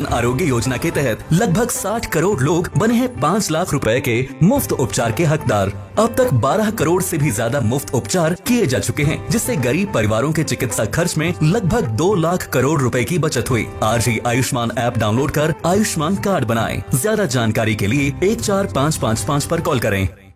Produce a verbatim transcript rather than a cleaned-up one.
आरोग्य योजना के तहत लगभग साठ करोड़ लोग बने हैं पाँच लाख रुपए के मुफ्त उपचार के हकदार। अब तक बारह करोड़ से भी ज्यादा मुफ्त उपचार किए जा चुके हैं, जिससे गरीब परिवारों के चिकित्सा खर्च में लगभग दो लाख करोड़ रुपए की बचत हुई। आज ही आयुष्मान ऐप डाउनलोड कर आयुष्मान कार्ड बनाएं। ज्यादा जानकारी के लिए एक चार पाँच पाँच पाँच पर कॉल करें।